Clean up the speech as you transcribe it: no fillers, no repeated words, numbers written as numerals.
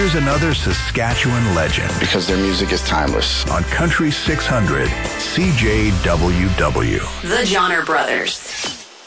here's another Saskatchewan legend. Because their music is timeless. On Country 600, CJWW. The Johnner Brothers.